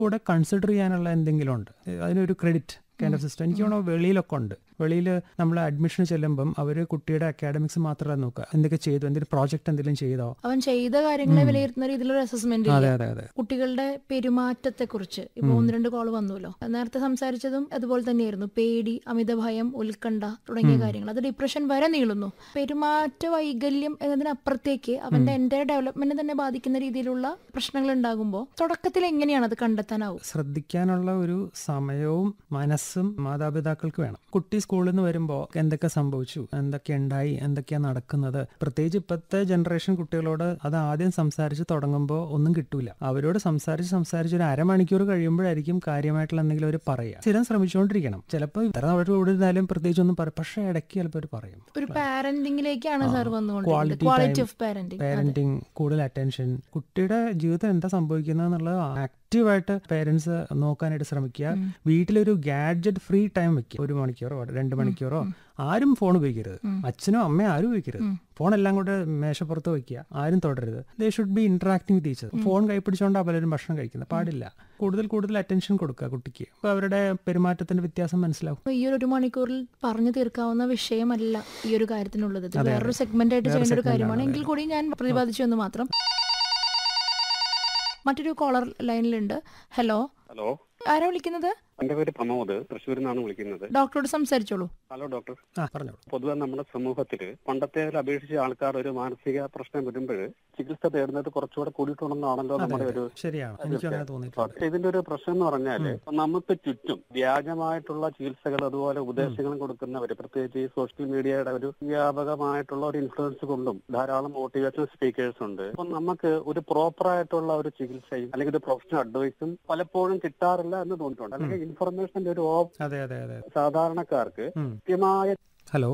കൂടെ കൺസിഡർ ചെയ്യാനുള്ള എന്തെങ്കിലും ഉണ്ട്, അതിനൊരു ക്രെഡിറ്റ് കൈൻഡ് ഓഫ് സിസ്റ്റം എനിക്ക് തോന്നുന്നു വെളിയിലൊക്കെ ഉണ്ട്. വെളിയിൽ നമ്മൾ അഡ്മിഷൻ ചെല്ലുമ്പം അവർ കുട്ടിയുടെ അക്കാഡമിക്സ് മാത്രമല്ല നോക്കുക, എന്തൊക്കെ ചെയ്തു, എന്തെങ്കിലും പ്രോജക്ട് എന്തെങ്കിലും ചെയ്തോ, അവൻ ചെയ്ത കാര്യങ്ങളെ വിലയിരുത്തുന്ന രീതിയിലൊരു അസസ്മെന്റ്. അതെ. കുട്ടികളുടെ പെരുമാറ്റത്തെ കുറിച്ച് ഇപ്പൊ 1-2 കോള് വന്നുല്ലോ, നേരത്തെ സംസാരിച്ചതും അതുപോലെ തന്നെയായിരുന്നു. പേടി, അമിതഭയം, ഉത്കണ്ഠ തുടങ്ങിയ കാര്യങ്ങൾ, അത് ഡിപ്രഷൻ വരെ നീളുന്നു. പെരുമാറ്റ വൈകല്യം എന്നതിനപ്പുറത്തേക്ക് അവന്റെ എന്റെ ഡെവലപ്മെന്റ് തന്നെ ബാധിക്കുന്ന രീതിയിലുള്ള പ്രശ്നങ്ങൾ ഉണ്ടാകുമ്പോൾ തുടക്കത്തിൽ എങ്ങനെയാണ് അത് കണ്ടെത്താനാവും? ശ്രദ്ധിക്കാനുള്ള ഒരു സമയവും മനസ്സും മാതാപിതാക്കൾക്ക് വേണം. കുട്ടി സ്കൂളിൽ നിന്ന് വരുമ്പോൾ എന്തൊക്കെ സംഭവിച്ചു, എന്തൊക്കെ ഉണ്ടായി, എന്തൊക്കെയാണ് നടക്കുന്നത്, പ്രത്യേകിച്ച് ഇപ്പോഴത്തെ ജനറേഷൻ കുട്ടികളോട് അത് ആദ്യം സംസാരിച്ച് തുടങ്ങുമ്പോൾ ഒന്നും കിട്ടൂല. അവരോട് സംസാരിച്ച് ഒരു അരമണിക്കൂർ കഴിയുമ്പോഴായിരിക്കും കാര്യമായിട്ടുള്ള എന്തെങ്കിലും അവർ പറയുക. സ്ഥിരം ശ്രമിച്ചുകൊണ്ടിരിക്കണം. ചിലപ്പോൾ ഇത്ര അവിടെ ഇരുന്നാലും പ്രത്യേകിച്ച് ഒന്നും പറയും, പക്ഷേ ഇടയ്ക്ക് ചിലപ്പോൾ അവർ പറയും. ഒരു പാരന്റിംഗിലേക്കാണ് സാർ വന്നുകൊണ്ടിരിക്കുന്നത്. ക്വാളിറ്റി ഓഫ് പാരന്റിംഗ്, കൂടുതൽ അറ്റൻഷൻ, കുട്ടിയുടെ ജീവിതം എന്താ സംഭവിക്കുന്നത് എന്നുള്ളത് ആക്റ്റീവായിട്ട് പേരൻസ് നോക്കാനായിട്ട് ശ്രമിക്കുക. വീട്ടിലൊരു ഗാഡ്ജറ്റ് ഫ്രീ ടൈം വെക്കുക. 1 മണിക്കൂറോ 2 മണിക്കൂറോ ആരും ഫോൺ ഉപയോഗിക്കരുത്. അച്ഛനോ അമ്മയോ ആരും ഉപയോഗിക്കരുത്. ഫോൺ എല്ലാം കൂടെ മേശപ്പുറത്ത് വയ്ക്കുക, ആരും തുടരുത്. They should be interacting with each other. Phone കൈപ്പിടിച്ചുകൊണ്ടാണ് പലരും ഭക്ഷണം കഴിക്കുന്നത്, പാടില്ല. കൂടുതൽ അറ്റൻഷൻ കൊടുക്കുക കുട്ടിക്ക്. അപ്പൊ അവരുടെ പെരുമാറ്റത്തിന്റെ വ്യത്യാസം മനസ്സിലാവും. ഈ 1 മണിക്കൂറിൽ പറഞ്ഞു തീർക്കാവുന്ന വിഷയമല്ല ഈ ഒരു കാര്യത്തിനുള്ളത്. വേറൊരു സെഗ്മെന്റ് ആയിട്ട് ചെയ്യേണ്ട ഒരു കാര്യമാണ്. എങ്കിൽ കൂടി ഞാൻ പ്രതിപാദിച്ചു എന്ന് മാത്രം. മറ്റൊരു കോളർ ലൈനിലുണ്ട്. ഹലോ, ആരാ വിളിക്കുന്നത്? എന്റെ പേര് പ്രമോദ്, തൃശ്ശൂരിൽ നിന്നാണ് വിളിക്കുന്നത്. ഡോക്ടറോട് സംസാരിച്ചോളൂ. Hello doctor. പറഞ്ഞോളൂ. പൊതുവെ നമ്മുടെ സമൂഹത്തിൽ പണ്ടത്തെ അപേക്ഷിച്ച് ആൾക്കാർ ഒരു മാനസിക പ്രശ്നം വരുമ്പോൾ ചികിത്സ തേടുന്നത് കുറച്ചുകൂടെ കൂടിയിട്ടുണ്ടെന്നാണല്ലോ നമ്മുടെ ഒരു. പക്ഷെ ഇതിന്റെ ഒരു പ്രശ്നം എന്ന് പറഞ്ഞാല് നമുക്ക് ചുറ്റും വ്യാജമായിട്ടുള്ള ചികിത്സകൾ അതുപോലെ ഉപദേശങ്ങളും കൊടുക്കുന്നവര്, പ്രത്യേകിച്ച് ഈ സോഷ്യൽ മീഡിയയുടെ ഒരു വ്യാപകമായിട്ടുള്ള ഒരു ഇൻഫ്ലുവൻസ് കൊണ്ടും ധാരാളം മോട്ടിവേഷൻ സ്പീക്കേഴ്സ് ഉണ്ട്. അപ്പൊ നമുക്ക് ഒരു പ്രോപ്പർ ആയിട്ടുള്ള ഒരു ചികിത്സയും അല്ലെങ്കിൽ ഒരു പ്രൊഫഷണൽ അഡ്വൈസും പലപ്പോഴും കിട്ടാറില്ല എന്ന് തോന്നിയിട്ടുണ്ട്. അല്ലെങ്കിൽ ഇൻഫർമേഷന്റെ ഒരു സാധാരണക്കാർക്ക് കൃത്യമായ. ഹലോ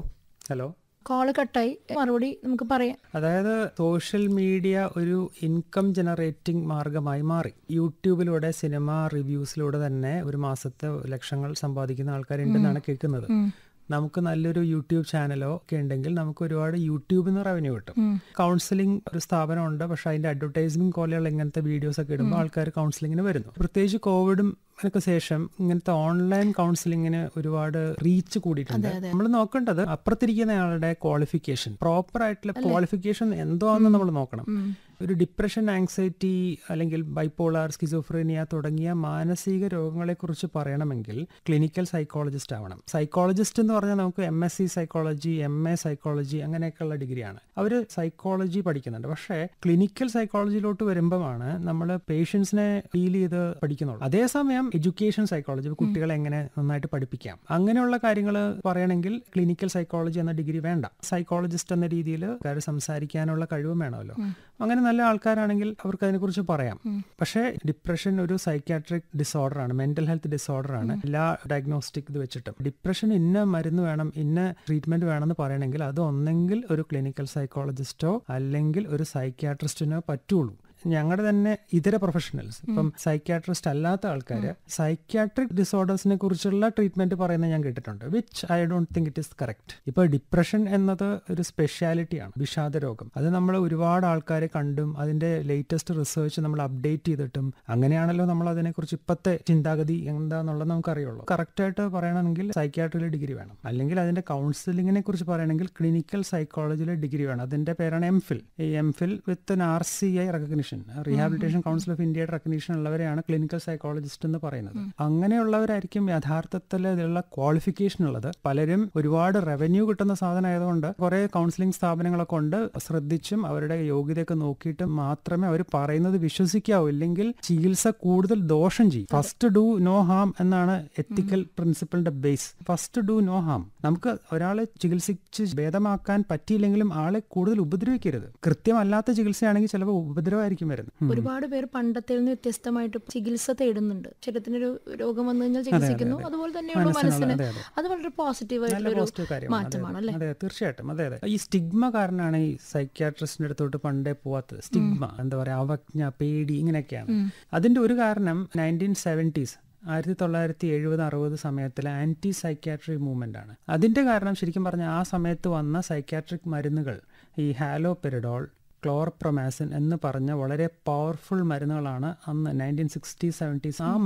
കോള് കട്ടായി, മറുപടി നമുക്ക് പറയാം. അതായത് സോഷ്യൽ മീഡിയ ഒരു ഇൻകം ജനറേറ്റിംഗ് മാർഗമായി മാറി. യൂട്യൂബിലൂടെ, സിനിമ റിവ്യൂസിലൂടെ തന്നെ ഒരു മാസത്തെ ലക്ഷങ്ങൾ സമ്പാദിക്കുന്ന ആൾക്കാരുണ്ടെന്നാണ് കേൾക്കുന്നത്. നമുക്ക് നല്ലൊരു യൂട്യൂബ് ചാനലോ ഒക്കെ ഉണ്ടെങ്കിൽ നമുക്ക് ഒരുപാട് യൂട്യൂബിൽ നിന്ന് റവന്യൂ കിട്ടും. കൗൺസിലിംഗ് ഒരു സ്ഥാപനമുണ്ട്, പക്ഷെ അതിന്റെ അഡ്വർടൈസ്മെന്റ് പോലെയുള്ള ഇങ്ങനത്തെ വീഡിയോസ് ഒക്കെ ഇടുമ്പോൾ ആൾക്കാർ കൗൺസിലിങ്ങിന് വരുന്നു. പ്രത്യേകിച്ച് കോവിഡും അതിനൊക്കെ ശേഷം ഇങ്ങനത്തെ ഓൺലൈൻ കൗൺസിലിങ്ങിന് ഒരുപാട് റീച്ച് കൂടിയിട്ടുണ്ട്. നമ്മൾ നോക്കേണ്ടത് അപ്പുറത്തിരിക്കുന്ന ആളുടെ ക്വാളിഫിക്കേഷൻ, പ്രോപ്പർ ആയിട്ടുള്ള ക്വാളിഫിക്കേഷൻ എന്തോന്ന് നമ്മൾ നോക്കണം. ഒരു ഡിപ്രഷൻ, ആങ്സൈറ്റി അല്ലെങ്കിൽ ബൈപ്പോളാർ, സ്കിസോഫ്രീനിയ തുടങ്ങിയ മാനസിക രോഗങ്ങളെ കുറിച്ച് പറയണമെങ്കിൽ ക്ലിനിക്കൽ സൈക്കോളജിസ്റ്റ് ആവണം. സൈക്കോളജിസ്റ്റ് എന്ന് പറഞ്ഞാൽ നമുക്ക് MSc സൈക്കോളജി, MA സൈക്കോളജി അങ്ങനെയൊക്കെയുള്ള ഡിഗ്രിയാണ്. അവർ സൈക്കോളജി പഠിക്കുന്നുണ്ട്. പക്ഷേ ക്ലിനിക്കൽ സൈക്കോളജിയിലോട്ട് വരുമ്പോഴാണ് നമ്മൾ പേഷ്യൻസിനെ ഡീൽ ചെയ്ത് പഠിക്കുന്നുള്ളൂ. അതേസമയം എഡ്യൂക്കേഷൻ സൈക്കോളജി, കുട്ടികളെ എങ്ങനെ നന്നായിട്ട് പഠിപ്പിക്കാം, അങ്ങനെയുള്ള കാര്യങ്ങൾ പറയണമെങ്കിൽ ക്ലിനിക്കൽ സൈക്കോളജി എന്ന ഡിഗ്രി വേണ്ട. സൈക്കോളജിസ്റ്റ് എന്ന രീതിയിൽ സംസാരിക്കാനുള്ള കഴിവും വേണമല്ലോ. അങ്ങനെ നല്ല ആൾക്കാരാണെങ്കിൽ അവർക്ക് അതിനെക്കുറിച്ച് പറയാം. പക്ഷേ ഡിപ്രഷൻ ഒരു സൈക്യാട്രിക് ഡിസോർഡർ ആണ്, മെന്റൽ ഹെൽത്ത് ഡിസോർഡർ ആണ്. എല്ലാ ഡയഗ്നോസ്റ്റിക് ഇത് വെച്ചിട്ടും ഡിപ്രഷൻ ഇന്ന മരുന്ന് വേണം, ഇന്ന ട്രീറ്റ്മെന്റ് വേണമെന്ന് പറയണമെങ്കിൽ അത് ഒന്നെങ്കിൽ ഒരു ക്ലിനിക്കൽ സൈക്കോളജിസ്റ്റോ അല്ലെങ്കിൽ ഒരു സൈക്യാട്രിസ്റ്റിനോ പറ്റുള്ളൂ. ഞങ്ങളുടെ തന്നെ ഇതര പ്രൊഫഷണൽസ്, ഇപ്പം സൈക്യാട്രിസ്റ്റ് അല്ലാത്ത ആൾക്കാർ സൈക്യാട്രിക് ഡിസോർഡേഴ്സിനെ കുറിച്ചുള്ള ട്രീറ്റ്മെന്റ് പറയുന്നത് ഞാൻ കേട്ടിട്ടുണ്ട്, which I don't think it is correct. ഇപ്പൊ ഡിപ്രഷൻ എന്നത് ഒരു സ്പെഷ്യാലിറ്റിയാണ്, വിഷാദ രോഗം. അത് നമ്മൾ ഒരുപാട് ആൾക്കാരെ കണ്ടും അതിന്റെ ലേറ്റസ്റ്റ് റിസർച്ച് നമ്മൾ അപ്ഡേറ്റ് ചെയ്തിട്ടും അങ്ങനെയാണല്ലോ നമ്മൾ അതിനെക്കുറിച്ച് ഇപ്പോഴത്തെ ചിന്താഗതി എന്താന്നുള്ളത് നമുക്കറിയുള്ളൂ. കറക്റ്റായിട്ട് പറയണമെങ്കിൽ സൈക്യാട്രിയിലെ ഡിഗ്രി വേണം, അല്ലെങ്കിൽ അതിന്റെ കൗൺസിലിങ്ങിനെ കുറിച്ച് പറയണമെങ്കിൽ ക്ലിനിക്കൽ സൈക്കോളജിയിലെ ഡിഗ്രി വേണം. അതിന്റെ പേരാണ് MPhil. ഈ MPhil with RCI recognition, rehabilitation council of ഇന്ത്യയുടെ റെക്കഗ്നീഷൻ ഉള്ളവരെയാണ് ക്ലിനിക്കൽ സൈക്കോളജിസ്റ്റ് എന്ന് പറയുന്നത്. അങ്ങനെയുള്ളവരായിരിക്കും യഥാർത്ഥത്തിൽ ഇതിലുള്ള ക്വാളിഫിക്കേഷൻ ഉള്ളത്. പലരും ഒരുപാട് റവന്യൂ കിട്ടുന്ന സാധനമായതുകൊണ്ട് കുറെ കൗൺസിലിംഗ് സ്ഥാപനങ്ങളൊക്കെ ഉണ്ട്, ശ്രദ്ധിച്ചും അവരുടെ യോഗ്യതയൊക്കെ നോക്കിയിട്ടും മാത്രമേ അവർ പറയുന്നത് വിശ്വസിക്കാവൂ, ഇല്ലെങ്കിൽ ചികിത്സ കൂടുതൽ ദോഷം ചെയ്യും. ഫസ്റ്റ് ഡു നോ ഹാം എന്നാണ് എത്തിക്കൽ പ്രിൻസിപ്പിളിന്റെ base. First do no harm. നമുക്ക് ഒരാളെ ചികിത്സിച്ച് ഭേദമാക്കാൻ പറ്റിയില്ലെങ്കിലും ആളെ കൂടുതൽ ഉപദ്രവിക്കരുത്. കൃത്യമല്ലാത്ത ചികിത്സയാണെങ്കിൽ ചിലപ്പോൾ ഉപദ്രവമായിരിക്കും വരുന്നത്. ഒരുപാട് പേർ പണ്ടത്തെ നിന്ന് വ്യത്യസ്തമായിട്ട് ചികിത്സ തേടുന്നുണ്ട്. ശരീരത്തിനൊരു രോഗം വന്നു കഴിഞ്ഞാൽ ചികിത്സിക്കുന്നു, അതുപോലെ തന്നെയുള്ള മനസ്സിന്. അത് വളരെ പോസിറ്റീവ് മാറ്റമാണ് അല്ലേ? അതെ, തീർച്ചയായിട്ടും. അതെ. ഈ സ്റ്റിഗ്മ കാരണമാണ് ഈ സൈക്യാട്രിസ്റ്റിന്റെ അടുത്തോട്ട് പണ്ടേ പോവാത്തത്. സ്റ്റിഗ്മ, എന്താ പറയാ, അവജ്ഞ, പേടി, ഇങ്ങനെയൊക്കെയാണ്. അതിന്റെ ഒരു കാരണം 1970s 1970-60 സമയത്തിലെ ആന്റി സൈക്യാട്രി മൂവ്മെന്റ് ആണ്. അതിന്റെ കാരണം ശരിക്കും പറഞ്ഞാൽ ആ സമയത്ത് വന്ന സൈക്യാട്രിക് മരുന്നുകൾ, ഈ ഹാലോപെരിഡോൾ, ക്ലോർപ്രമാസിൻ എന്ന് പറഞ്ഞ വളരെ പവർഫുൾ മരുന്നുകളാണ് അന്ന് 1960s 70s ആ